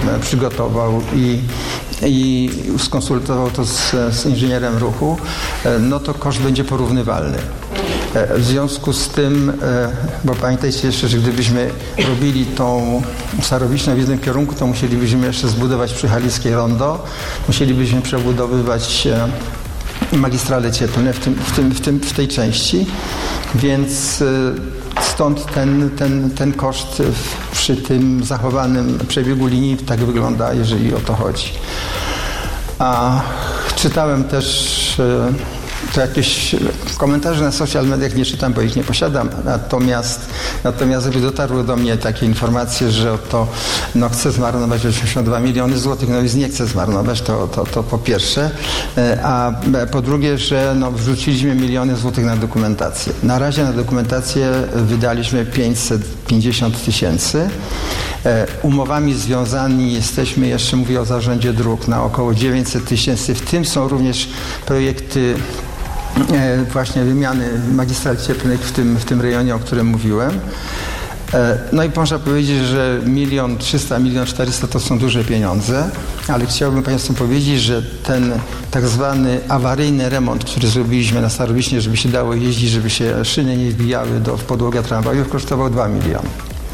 przygotował i skonsultował to z inżynierem ruchu, no to koszt będzie porównywalny. W związku z tym, bo pamiętajcie jeszcze, że gdybyśmy robili tą Starowiśnię w jednym kierunku, to musielibyśmy jeszcze zbudować przy Halickiej rondo, musielibyśmy przebudowywać magistrale cieplne w tej części, więc stąd ten koszt przy tym zachowanym przebiegu linii tak wygląda, jeżeli o to chodzi. A czytałem też to jakieś komentarze na social mediach, nie czytam, bo ich nie posiadam, natomiast jakby dotarły do mnie takie informacje, że oto chce zmarnować 82 miliony złotych, no więc nie chce zmarnować, to po pierwsze, a po drugie, że wrzuciliśmy miliony złotych na dokumentację. Na razie na dokumentację wydaliśmy 550 tysięcy. Umowami związani jesteśmy, jeszcze mówię o zarządzie dróg, na około 900 tysięcy, w tym są również projekty właśnie wymiany magistral cieplnych w tym rejonie, o którym mówiłem. No i można powiedzieć, że 1 300 000, 1 400 000 to są duże pieniądze, ale chciałbym Państwu powiedzieć, że ten tak zwany awaryjny remont, który zrobiliśmy na Starowiśnie, żeby się dało jeździć, żeby się szyny nie wbijały w podłogę tramwajów, kosztował 2 miliony.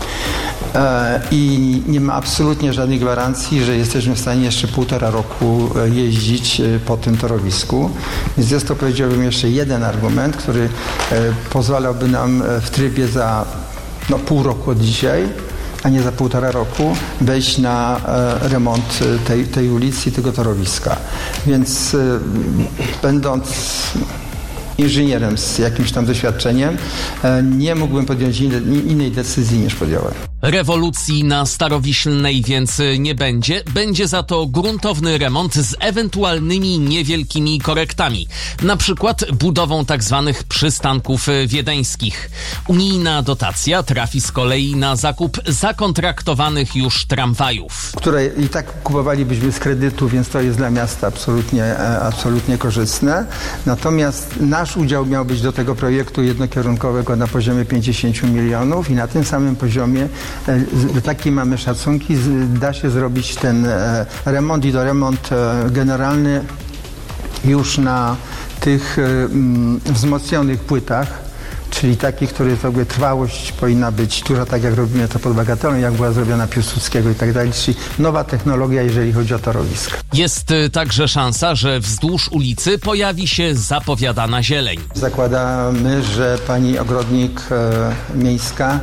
I nie ma absolutnie żadnej gwarancji, że jesteśmy w stanie jeszcze 1,5 roku jeździć po tym torowisku. Więc jest to, powiedziałbym, jeszcze jeden argument, który pozwalałby nam w trybie za pół roku od dzisiaj, a nie za 1,5 roku, wejść na remont tej ulicy i tego torowiska. Więc będąc inżynierem z jakimś tam doświadczeniem, nie mógłbym podjąć innej decyzji niż podjąłem. Rewolucji na Starowiślnej więc nie będzie. Będzie za to gruntowny remont z ewentualnymi niewielkimi korektami. Na przykład budową tak zwanych przystanków wiedeńskich. Unijna dotacja trafi z kolei na zakup zakontraktowanych już tramwajów, które i tak kupowalibyśmy z kredytu, więc to jest dla miasta absolutnie korzystne. Natomiast nasz udział miał być do tego projektu jednokierunkowego na poziomie 50 milionów i na tym samym poziomie, takie mamy szacunki, da się zrobić ten remont i to remont generalny już na tych wzmocnionych płytach, czyli takich, których w ogóle trwałość powinna być duża, tak jak robimy to pod Bagatelą, jak była zrobiona Piłsudskiego i tak dalej, czyli nowa technologia, jeżeli chodzi o torowisko. Jest także szansa, że wzdłuż ulicy pojawi się zapowiadana zieleń. Zakładamy, że pani ogrodniczka miejska,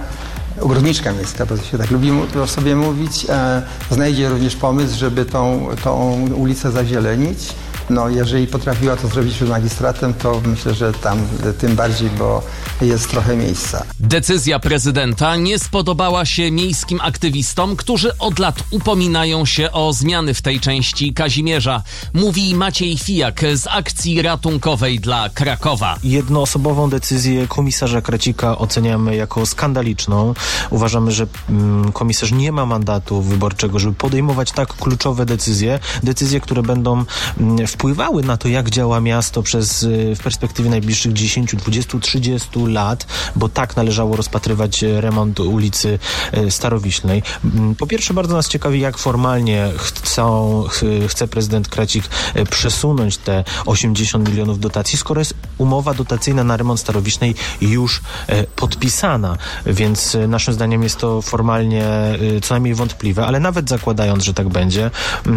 bo się tak lubi o sobie mówić, znajdzie również pomysł, żeby tą ulicę zazielenić. Jeżeli potrafiła to zrobić przed magistratem, to myślę, że tam tym bardziej, bo jest trochę miejsca. Decyzja prezydenta nie spodobała się miejskim aktywistom, którzy od lat upominają się o zmiany w tej części Kazimierza. Mówi Maciej Fijak z akcji ratunkowej dla Krakowa. Jednoosobową decyzję komisarza Kracika oceniamy jako skandaliczną. Uważamy, że komisarz nie ma mandatu wyborczego, żeby podejmować tak kluczowe decyzje, które będą wpływały na to, jak działa miasto w perspektywie najbliższych 10, 20, 30 lat, bo tak należało rozpatrywać remont ulicy Starowiślnej. Po pierwsze, bardzo nas ciekawi, jak formalnie chce prezydent Kracik przesunąć te 80 milionów dotacji, skoro jest umowa dotacyjna na remont Starowiśnej już podpisana, więc naszym zdaniem jest to formalnie co najmniej wątpliwe, ale nawet zakładając, że tak będzie,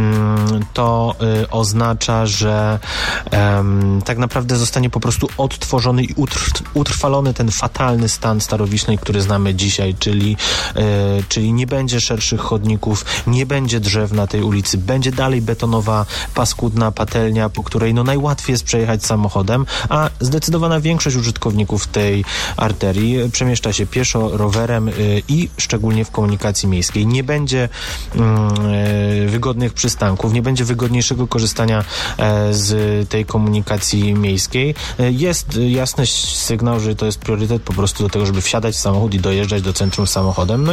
to oznacza, że tak naprawdę zostanie po prostu odtworzony i utrwalony ten fatalny stan Starowiśnej, który znamy dzisiaj, czyli nie będzie szerszych chodników, nie będzie drzew na tej ulicy, będzie dalej betonowa, paskudna patelnia, po której najłatwiej jest przejechać samochodem, a zdecydowana większość użytkowników tej arterii przemieszcza się pieszo, rowerem i szczególnie w komunikacji miejskiej. Nie będzie wygodnych przystanków, nie będzie wygodniejszego korzystania z tej komunikacji miejskiej. Jest jasny sygnał, że to jest priorytet po prostu do tego, żeby wsiadać w samochód i dojeżdżać do centrum samochodem.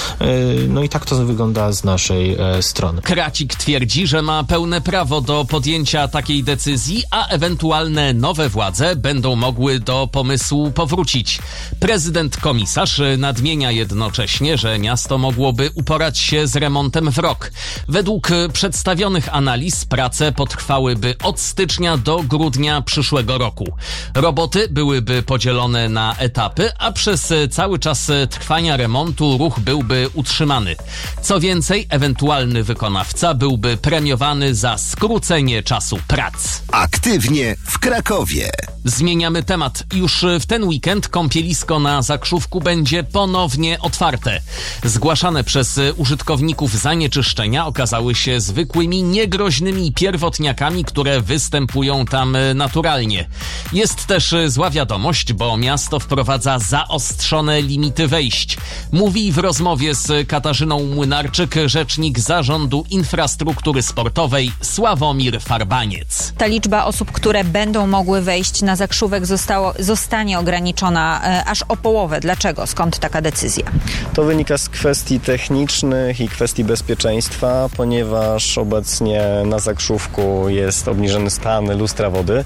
No i tak to wygląda z naszej strony. Kracik twierdzi, że ma pełne prawo do podjęcia takiej decyzji, a ewentualne nowe władze będą mogły do pomysłu powrócić. Prezydent komisarz nadmienia jednocześnie, że miasto mogłoby uporać się z remontem w rok. Według przedstawionych analiz prace potrwałyby od stycznia do grudnia przyszłego roku. Roboty byłyby podzielone na etapy, a przez cały czas trwania remontu ruch byłby utrzymany. Co więcej, ewentualny wykonawca byłby premiowany za skrócenie czasu prac. Aktywnie w Krakowie. Zmieniamy temat. Już w ten weekend kąpielisko na Zakrzówku będzie ponownie otwarte. Zgłaszane przez użytkowników zanieczyszczenia okazały się zwykłymi, niegroźnymi pierwotniakami, które występują tam naturalnie. Jest też zła wiadomość, bo miasto wprowadza zaostrzone limity wejść. Mówi w rozmowie z Katarzyną Młynarczyk rzecznik Zarządu Infrastruktury Sportowej Sławomir Farbaniec. Ta liczba osób, które będą mogły wejść na Zakrzówek zostanie ograniczona aż o połowę. Dlaczego? Skąd taka decyzja? To wynika z kwestii technicznych i kwestii bezpieczeństwa, ponieważ obecnie na Zakrzówku jest obniżony stan lustra wody,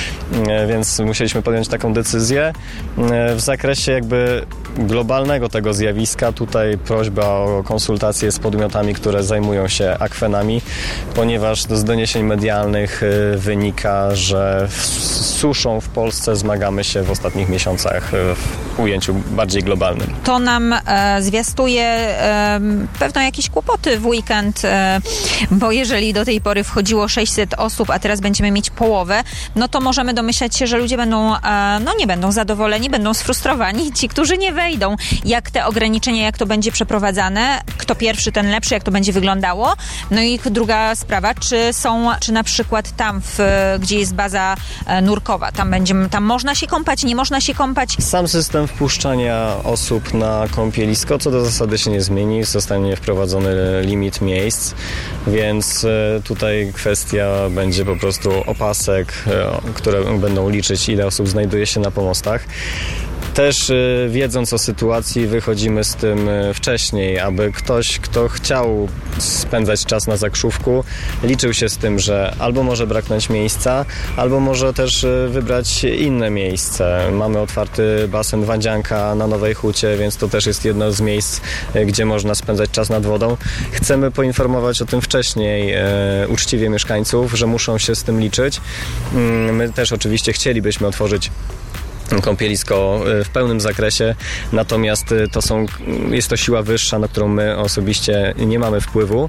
więc musieliśmy podjąć taką decyzję. W zakresie jakby globalnego tego zjawiska tutaj prośba o konsultacje z podmiotami, które zajmują się akwenami, ponieważ z doniesień medialnych wynika, że suszą w Polsce zmagamy się w ostatnich miesiącach w ujęciu bardziej globalnym. To nam zwiastuje pewno jakieś kłopoty w weekend, bo jeżeli do tej pory wchodziło 600 osób, a teraz będziemy mieć połowę, no to możemy domyślać się, że ludzie będą, nie będą zadowoleni, będą sfrustrowani, ci, którzy nie wejdą. Jak te ograniczenia, jak to będzie przeprowadzane, kto pierwszy, ten lepszy, jak to będzie wyglądało. No i druga sprawa, czy na przykład tam, gdzie jest baza nurkowa, tam można się kąpać, nie można się kąpać. Sam system wpuszczania osób na kąpielisko co do zasady się nie zmieni, zostanie wprowadzony limit miejsc, więc tutaj kwestia będzie po prostu opasek, które będą liczyć, ile osób znajduje się na pomostach. Też wiedząc o sytuacji wychodzimy z tym wcześniej, aby ktoś, kto chciał spędzać czas na Zakrzówku, liczył się z tym, że albo może braknąć miejsca, albo może też wybrać inne miejsce. Mamy otwarty basen Wadzianka na Nowej Hucie, więc to też jest jedno z miejsc, gdzie można spędzać czas nad wodą. Chcemy poinformować o tym wcześniej uczciwie mieszkańców, że muszą się z tym liczyć. My też oczywiście chcielibyśmy otworzyć kąpielisko w pełnym zakresie, natomiast jest to siła wyższa, na którą my osobiście nie mamy wpływu.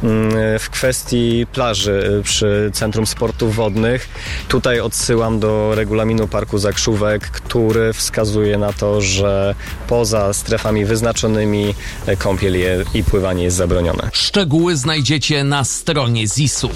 W kwestii plaży przy Centrum Sportów Wodnych, tutaj odsyłam do regulaminu Parku Zakrzówek, który wskazuje na to, że poza strefami wyznaczonymi kąpiel i pływanie jest zabronione. Szczegóły znajdziecie na stronie ZIS-u.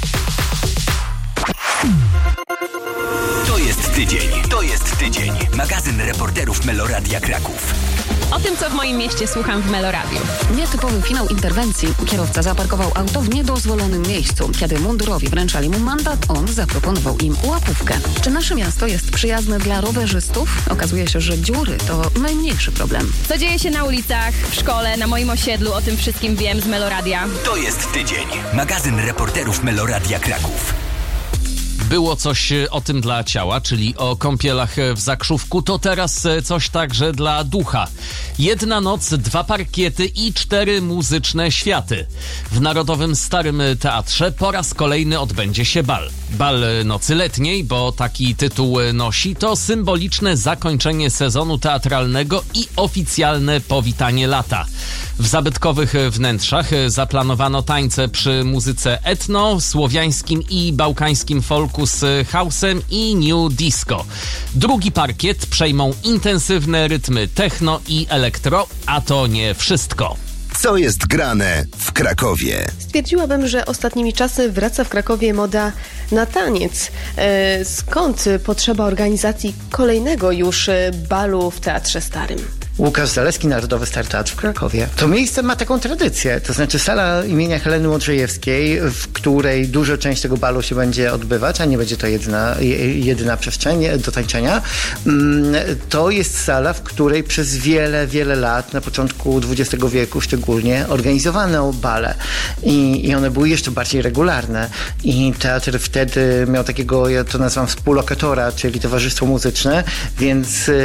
To jest tydzień. Magazyn reporterów Meloradia Kraków. O tym, co w moim mieście słucham w Meloradiu. Nietypowy finał interwencji. Kierowca zaparkował auto w niedozwolonym miejscu. Kiedy mundurowi wręczali mu mandat, on zaproponował im łapówkę. Czy nasze miasto jest przyjazne dla rowerzystów? Okazuje się, że dziury to najmniejszy problem. Co dzieje się na ulicach, w szkole, na moim osiedlu, o tym wszystkim wiem z Meloradia. To jest tydzień. Magazyn reporterów Meloradia Kraków. Było coś o tym dla ciała, czyli o kąpielach w Zakrzówku, to teraz coś także dla ducha. 1 noc, 2 parkiety i 4 muzyczne światy. W Narodowym Starym Teatrze po raz kolejny odbędzie się bal. Bal nocy letniej, bo taki tytuł nosi, to symboliczne zakończenie sezonu teatralnego i oficjalne powitanie lata. W zabytkowych wnętrzach zaplanowano tańce przy muzyce etno, słowiańskim i bałkańskim folku z house'em i new disco. Drugi parkiet przejmą intensywne rytmy techno i elektro, a to nie wszystko. Co jest grane w Krakowie? Stwierdziłabym, że ostatnimi czasy wraca w Krakowie moda na taniec. Skąd potrzeba organizacji kolejnego już balu w Teatrze Starym? Łukasz Zaleski, Narodowy Star Teatr w Krakowie. To miejsce ma taką tradycję, to znaczy sala imienia Heleny Modrzejewskiej, w której duża część tego balu się będzie odbywać, a nie będzie to jedyna przestrzeń do tańczenia. To jest sala, w której przez wiele, wiele lat, na początku XX wieku szczególnie, organizowano bale i one były jeszcze bardziej regularne i teatr wtedy miał takiego, ja to nazywam współlokatora, czyli towarzystwo muzyczne, więc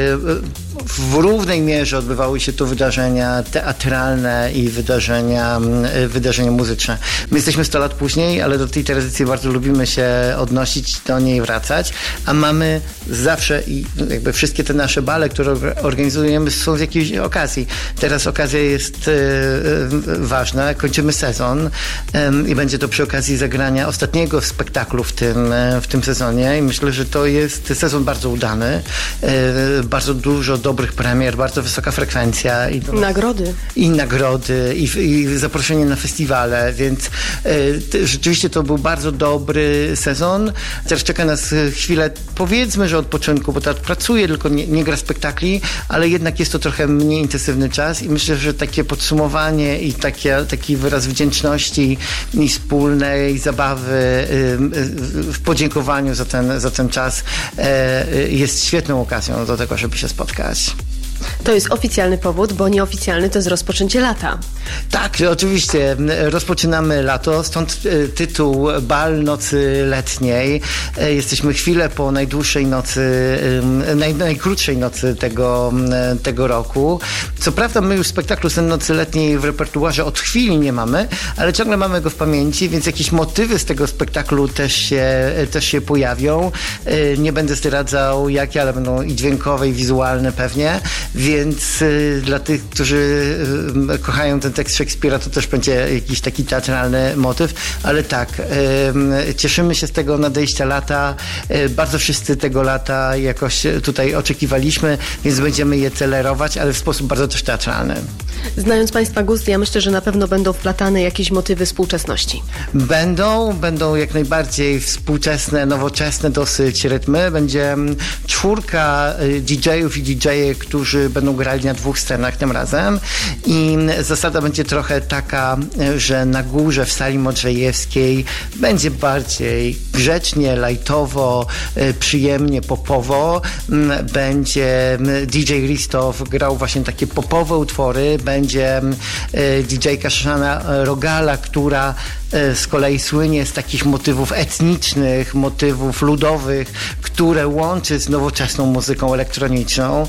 w równej mierze odbywały się tu wydarzenia teatralne i wydarzenia muzyczne. My jesteśmy 100 lat później, ale do tej tradycji bardzo lubimy się odnosić, do niej wracać, a mamy zawsze i jakby wszystkie te nasze bale, które organizujemy, są z jakiejś okazji. Teraz okazja jest ważna, kończymy sezon i będzie to przy okazji zagrania ostatniego spektaklu w tym sezonie i myślę, że to jest sezon bardzo udany, bardzo dużo dobrych premier, bardzo wysoka frekwencja. Nagrody i zaproszenie na festiwale, więc rzeczywiście to był bardzo dobry sezon. Teraz czeka nas chwilę, powiedzmy, że odpoczynku, bo teatr pracuje, tylko nie gra spektakli, ale jednak jest to trochę mniej intensywny czas i myślę, że takie podsumowanie i taki wyraz wdzięczności i wspólnej zabawy w podziękowaniu za ten czas jest świetną okazją do tego, żeby się spotkać. To jest oficjalny powód, bo nieoficjalny to jest rozpoczęcie lata. Tak, oczywiście. Rozpoczynamy lato, stąd tytuł Bal Nocy Letniej. Jesteśmy chwilę po najdłuższej nocy, najkrótszej nocy tego roku. Co prawda my już spektaklu Sen Nocy Letniej w repertuarze od chwili nie mamy, ale ciągle mamy go w pamięci, więc jakieś motywy z tego spektaklu też się pojawią. Nie będę zdradzał jakie, ale będą i dźwiękowe, i wizualne pewnie. Więc dla tych, którzy kochają ten tekst Szekspira, to też będzie jakiś taki teatralny motyw, ale tak, cieszymy się z tego nadejścia lata, bardzo wszyscy tego lata jakoś tutaj oczekiwaliśmy, więc będziemy je celerować, ale w sposób bardzo też teatralny. Znając Państwa gust, ja myślę, że na pewno będą wplatane jakieś motywy współczesności. Będą jak najbardziej współczesne, nowoczesne dosyć rytmy. Będzie 4 DJ-ów i DJ-e, którzy będą grali na 2 scenach tym razem i zasada będzie trochę taka, że na górze w sali Modrzejewskiej będzie bardziej grzecznie, lajtowo, przyjemnie, popowo. Będzie DJ Ristow grał właśnie takie popowe utwory, będzie DJ-ka Szana Rogala, która z kolei słynie z takich motywów etnicznych, motywów ludowych, które łączy z nowoczesną muzyką elektroniczną,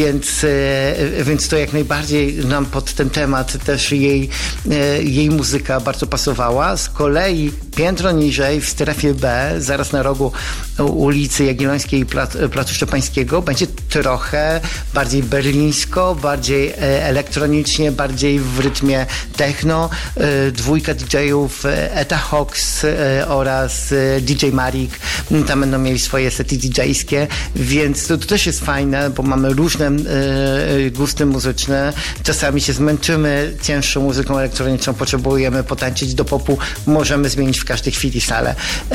więc to jak najbardziej nam pod ten temat też jej muzyka bardzo pasowała. Z kolei piętro niżej w strefie B, zaraz na rogu ulicy Jagiellońskiej i Placu Szczepańskiego, będzie trochę bardziej berlińsko, bardziej elektronicznie, bardziej w rytmie techno. 2 DJ-ów Eta Hawks oraz DJ Marik, tam będą mieli swoje sety DJ-skie, więc to też jest fajne, bo mamy różne gusty muzyczne. Czasami się zmęczymy cięższą muzyką elektroniczną, potrzebujemy potańczyć do popu, możemy zmienić w każdej chwili salę.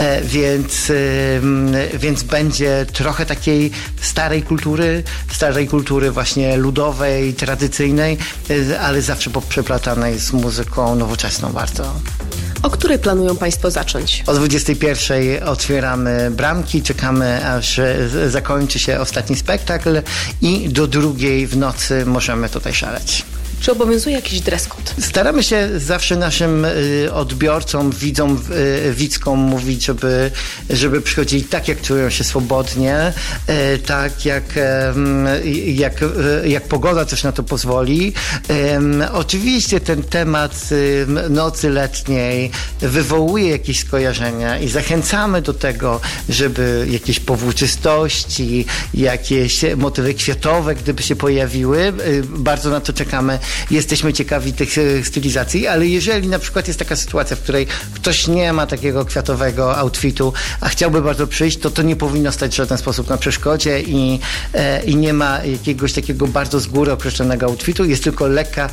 Więc będzie trochę takiej starej kultury właśnie ludowej, tradycyjnej, ale zawsze przeplatanej z muzyką nowoczesną bardzo. O której planują Państwo zacząć? O 21:00 otwieramy bramki, czekamy aż zakończy się ostatni spektakl i do 2:00 w nocy możemy tutaj szaleć. Czy obowiązuje jakiś dress code? Staramy się zawsze naszym odbiorcom, widzkom mówić, żeby przychodzili tak, jak czują się swobodnie, tak jak pogoda też na to pozwoli. Oczywiście ten temat nocy letniej wywołuje jakieś skojarzenia i zachęcamy do tego, żeby jakieś powłóczystości, jakieś motywy kwiatowe, gdyby się pojawiły. Bardzo na to czekamy. Jesteśmy ciekawi tych stylizacji, ale jeżeli na przykład jest taka sytuacja, w której ktoś nie ma takiego kwiatowego outfitu, a chciałby bardzo przyjść, to nie powinno stać w żaden sposób na przeszkodzie i nie ma jakiegoś takiego bardzo z góry określonego outfitu. Jest tylko lekka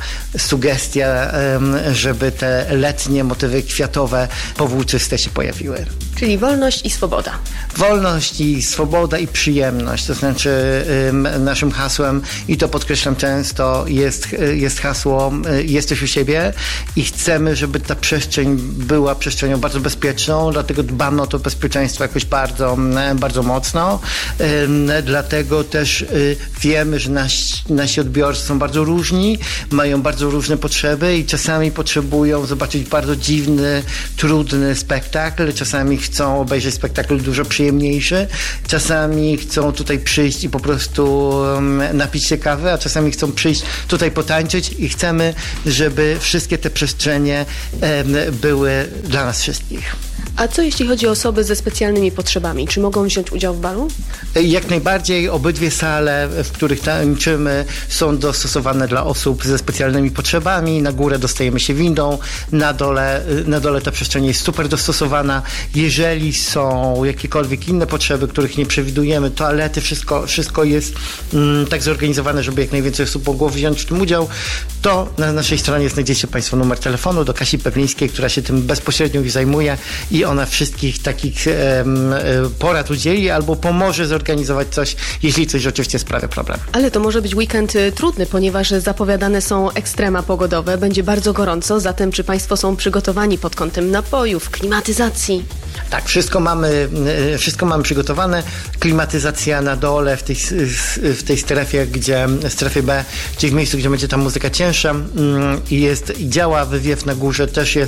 sugestia, żeby te letnie motywy kwiatowe, powłóczyste się pojawiły. Czyli wolność i swoboda. Wolność i swoboda i przyjemność, to znaczy naszym hasłem, i to podkreślam często, jest hasło jesteś u siebie i chcemy, żeby ta przestrzeń była przestrzenią bardzo bezpieczną, dlatego dbamy o to bezpieczeństwo jakoś bardzo, bardzo mocno, dlatego też wiemy, że nasi odbiorcy są bardzo różni, mają bardzo różne potrzeby i czasami potrzebują zobaczyć bardzo dziwny, trudny spektakl, czasami chcą obejrzeć spektakl dużo przyjemniejszy, czasami chcą tutaj przyjść i po prostu napić się kawy, a czasami chcą przyjść tutaj potańczyć i chcemy, żeby wszystkie te przestrzenie były dla nas wszystkich. A co jeśli chodzi o osoby ze specjalnymi potrzebami? Czy mogą wziąć udział w balu? Jak najbardziej. Obydwie sale, w których tańczymy, są dostosowane dla osób ze specjalnymi potrzebami. Na górę dostajemy się windą, na dole ta przestrzeń jest super dostosowana. Jeżeli są jakiekolwiek inne potrzeby, których nie przewidujemy, toalety, wszystko jest tak zorganizowane, żeby jak najwięcej osób mogło wziąć w tym udział, to na naszej stronie znajdziecie Państwo numer telefonu do Kasi Pawlińskiej, która się tym bezpośrednio już zajmuje i ona wszystkich takich porad udzieli albo pomoże zorganizować coś, jeśli coś rzeczywiście sprawia problem. Ale to może być weekend trudny, ponieważ zapowiadane są ekstrema pogodowe, będzie bardzo gorąco, zatem czy Państwo są przygotowani pod kątem napojów, klimatyzacji? Tak, wszystko mamy przygotowane. Klimatyzacja na dole w tej strefie, strefie B, czyli w miejscu, gdzie będzie ta muzyka cięższa i działa wywiew na górze,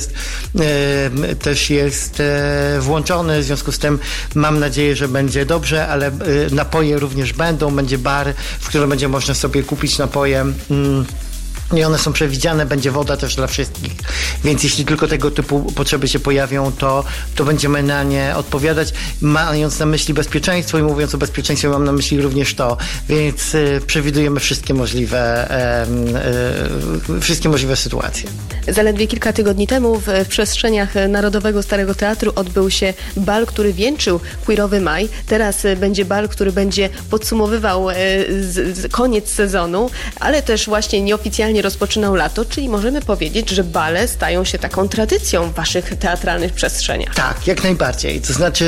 też jest włączony, w związku z tym mam nadzieję, że będzie dobrze, ale napoje również będą, będzie bar, w którym będzie można sobie kupić napoje. I one są przewidziane, będzie woda też dla wszystkich. Więc jeśli tylko tego typu potrzeby się pojawią, to będziemy na nie odpowiadać, mając na myśli bezpieczeństwo i mówiąc o bezpieczeństwie mam na myśli również to. Więc przewidujemy wszystkie możliwe sytuacje. Zaledwie kilka tygodni temu w przestrzeniach Narodowego Starego Teatru odbył się bal, który wieńczył queerowy maj. Teraz będzie bal, który będzie podsumowywał koniec sezonu, ale też właśnie nieoficjalnie rozpoczynał lato, czyli możemy powiedzieć, że bale stają się taką tradycją w waszych teatralnych przestrzeniach. Tak, jak najbardziej. To znaczy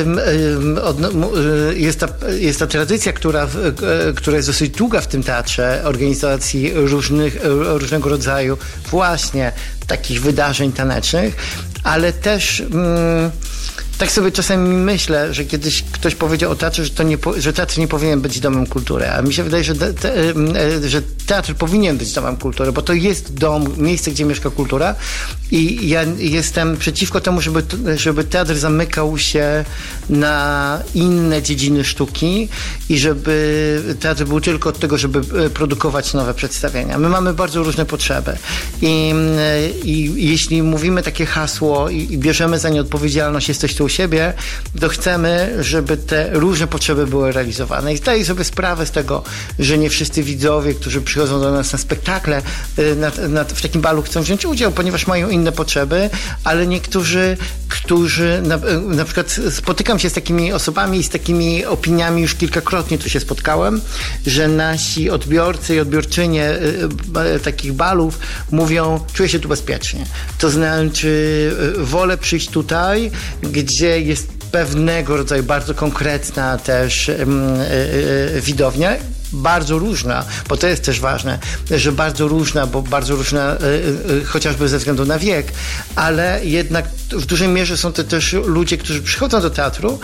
jest ta tradycja, która jest dosyć długa w tym teatrze, organizacji różnego rodzaju właśnie takich wydarzeń tanecznych, ale też tak sobie czasami myślę, że kiedyś ktoś powiedział o teatrze, że teatr nie powinien być domem kultury, a mi się wydaje, że teatr powinien być domem kultury, bo to jest dom, miejsce, gdzie mieszka kultura i ja jestem przeciwko temu, żeby teatr zamykał się na inne dziedziny sztuki i żeby teatr był tylko od tego, żeby produkować nowe przedstawienia. My mamy bardzo różne potrzeby i jeśli mówimy takie hasło i bierzemy za nie odpowiedzialność, jesteś tu u siebie, to chcemy, żeby te różne potrzeby były realizowane. I zdaję sobie sprawę z tego, że nie wszyscy widzowie, którzy przychodzą do nas na spektakle, w takim balu chcą wziąć udział, ponieważ mają inne potrzeby, ale niektórzy, którzy na przykład spotykam się z takimi osobami i z takimi opiniami, już kilkakrotnie tu się spotkałem, że nasi odbiorcy i odbiorczynie takich balów mówią, czuję się tu bezpiecznie. To znaczy wolę przyjść tutaj, gdzie jest pewnego rodzaju bardzo konkretna też widownia, bardzo różna, bo to jest też ważne, że bardzo różna, chociażby ze względu na wiek, ale jednak w dużej mierze są to też ludzie, którzy przychodzą do teatru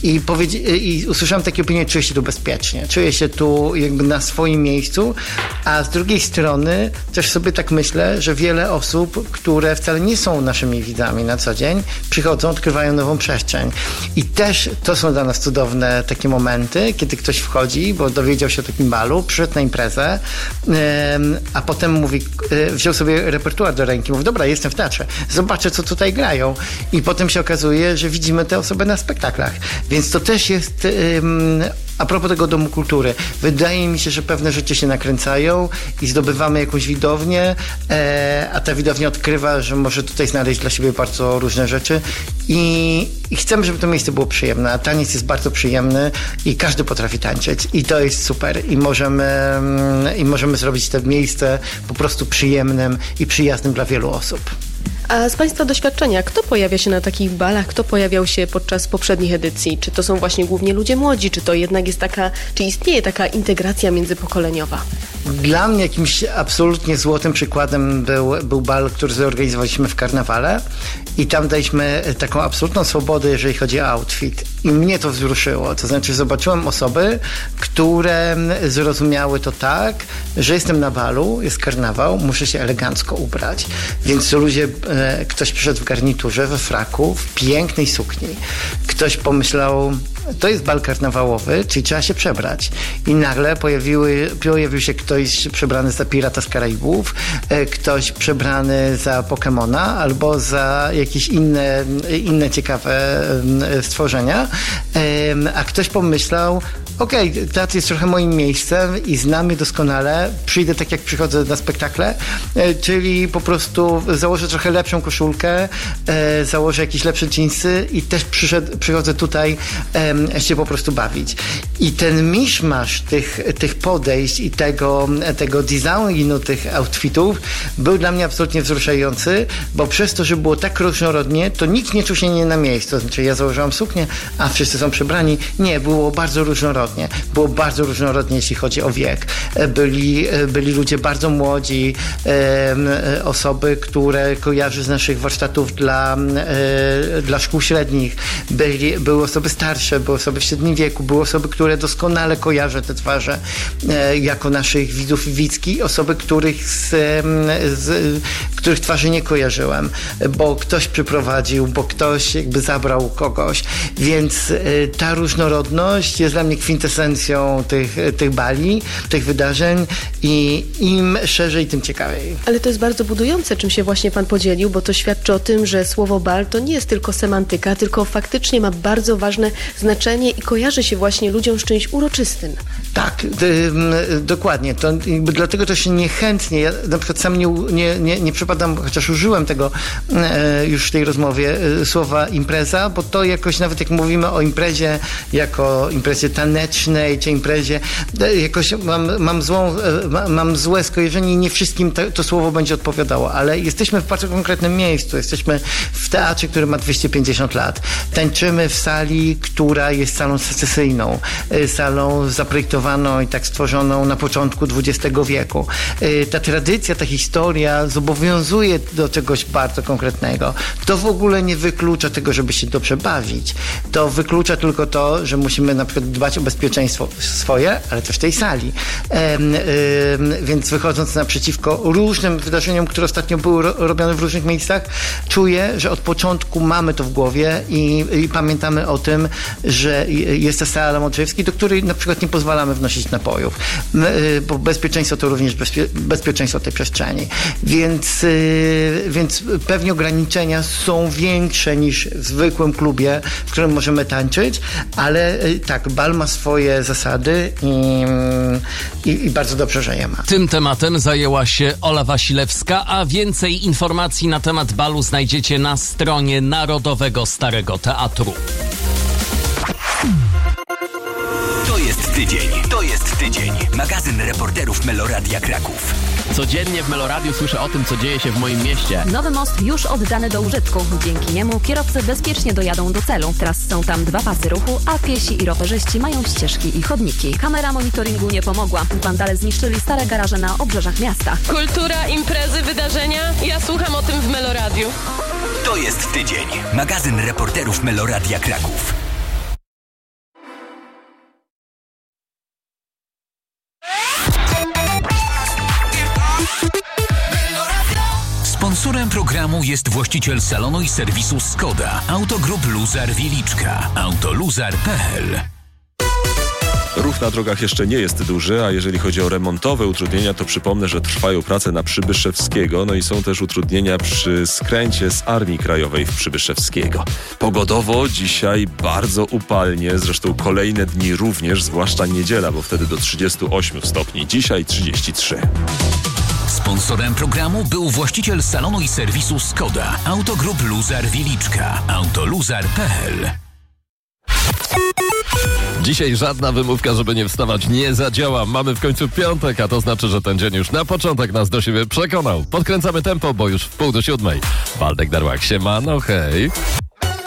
i usłyszałem takie opinie, czuję się tu bezpiecznie, czuję się tu jakby na swoim miejscu, a z drugiej strony też sobie tak myślę, że wiele osób, które wcale nie są naszymi widzami na co dzień, przychodzą, odkrywają nową przestrzeń. I też to są dla nas cudowne takie momenty, kiedy ktoś wchodzi, bo dowiedział się o takim balu, przyszedł na imprezę, a potem mówi, wziął sobie repertuar do ręki, mówi, dobra, jestem w teatrze, zobaczę, co tutaj grają. I potem się okazuje, że widzimy te osoby na spektaklach. Więc to też jest a propos tego Domu Kultury. Wydaje mi się, że pewne rzeczy się nakręcają i zdobywamy jakąś widownię, a ta widownia odkrywa, że może tutaj znaleźć dla siebie bardzo różne rzeczy i chcemy, żeby to miejsce było przyjemne. A taniec jest bardzo przyjemny i każdy potrafi tańczyć i to jest super i możemy zrobić to miejsce po prostu przyjemnym i przyjaznym dla wielu osób. A z Państwa doświadczenia, kto pojawia się na takich balach, kto pojawiał się podczas poprzednich edycji? Czy to są właśnie głównie ludzie młodzi, czy to jednak jest czy istnieje taka integracja międzypokoleniowa? Dla mnie jakimś absolutnie złotym przykładem był bal, który zorganizowaliśmy w karnawale i tam daliśmy taką absolutną swobodę, jeżeli chodzi o outfit. I mnie to wzruszyło. To znaczy zobaczyłem osoby, które zrozumiały to tak, że jestem na balu, jest karnawał, muszę się elegancko ubrać. Więc ktoś przyszedł w garniturze, we fraku, w pięknej sukni. Ktoś pomyślał, to jest bal karnawałowy, czyli trzeba się przebrać. I nagle pojawił się ktoś przebrany za Pirata z Karaibów, ktoś przebrany za Pokemona albo za jakieś inne ciekawe stworzenia, a ktoś pomyślał, okej, teatr jest trochę moim miejscem i znam je doskonale, przyjdę tak jak przychodzę na spektakle, czyli po prostu założę trochę lepszą koszulkę, założę jakieś lepsze dżinsy i też przychodzę tutaj się po prostu bawić. I ten miszmasz tych podejść i tego designu tych outfitów był dla mnie absolutnie wzruszający, bo przez to, że było tak różnorodnie, to nikt nie czuł się nie na miejscu. To znaczy ja założyłam suknię, a wszyscy są przebrani. Nie, było bardzo różnorodnie. Było bardzo różnorodnie, jeśli chodzi o wiek. Byli ludzie bardzo młodzi, osoby, które kojarzy z naszych warsztatów dla szkół średnich. Były osoby starsze, były osoby w średnim wieku, były osoby, które doskonale kojarzę te twarze jako naszych widzów i widzki, osoby, których twarzy nie kojarzyłem, bo ktoś przyprowadził, bo ktoś jakby zabrał kogoś. Więc ta różnorodność jest dla mnie kwintesencją tych bali, tych wydarzeń i im szerzej, tym ciekawiej. Ale to jest bardzo budujące, czym się właśnie Pan podzielił, bo to świadczy o tym, że słowo bal to nie jest tylko semantyka, tylko faktycznie ma bardzo ważne znaczenie i kojarzy się właśnie ludziom z czymś uroczystym. Tak, dokładnie. To jakby dlatego to się niechętnie, ja na przykład sam nie przypadam, chociaż użyłem tego już w tej rozmowie słowa impreza, bo to jakoś nawet jak mówimy o imprezie jako imprezie tanecznej, czy imprezie, jakoś mam złe skojarzenie i nie wszystkim to słowo będzie odpowiadało, ale jesteśmy w bardzo konkretnym miejscu. Jesteśmy w teatrze, który ma 250 lat. Tańczymy w sali, która jest salą secesyjną, salą zaprojektowaną i tak stworzoną na początku XX wieku. Ta tradycja, ta historia zobowiązuje do czegoś bardzo konkretnego. To w ogóle nie wyklucza tego, żeby się dobrze bawić. To wyklucza tylko to, że musimy na przykład dbać o bezpieczeństwo swoje, ale też tej sali. Więc wychodząc naprzeciwko różnym wydarzeniom, które ostatnio były robione w różnych miejscach, czuję, że od początku mamy to w głowie i pamiętamy o tym, że jest ta sala Modrzejewskiej, do której na przykład nie pozwalamy wnosić napojów, bo bezpieczeństwo to również bezpieczeństwo tej przestrzeni. Więc pewnie ograniczenia są większe niż w zwykłym klubie, w którym możemy tańczyć, ale tak, bal ma swoje zasady i bardzo dobrze, że je ma. Tym tematem zajęła się Ola Wasilewska, a więcej informacji na temat balu znajdziecie na stronie Narodowego Starego Teatru. To jest tydzień. Magazyn reporterów Meloradia Kraków. Codziennie w Meloradiu słyszę o tym, co dzieje się w moim mieście. Nowy most już oddany do użytku. Dzięki niemu kierowcy bezpiecznie dojadą do celu. Teraz są tam 2 pasy ruchu, a piesi i rowerzyści mają ścieżki i chodniki. Kamera monitoringu nie pomogła. Wandale zniszczyli stare garaże na obrzeżach miasta. Kultura, imprezy, wydarzenia. Ja słucham o tym w Meloradiu. To jest tydzień. Magazyn reporterów Meloradia Kraków. Sponsorem programu jest właściciel salonu i serwisu Skoda, Autogroup Luzar Wieliczka, autoluzar.pl. Ruch na drogach jeszcze nie jest duży, a jeżeli chodzi o remontowe utrudnienia, to przypomnę, że trwają prace na Przybyszewskiego, no i są też utrudnienia przy skręcie z Armii Krajowej w Przybyszewskiego. Pogodowo dzisiaj bardzo upalnie, zresztą kolejne dni również, zwłaszcza niedziela, bo wtedy do 38 stopni, dzisiaj 33. Sponsorem programu był właściciel salonu i serwisu Skoda, Autogroup Luzar Wieliczka, autoluzar.pl. Dzisiaj żadna wymówka, żeby nie wstawać, nie zadziała. Mamy w końcu piątek, a to znaczy, że ten dzień już na początek nas do siebie przekonał. Podkręcamy tempo, bo już w 6:30. Waldek Darłak, siemano, hej.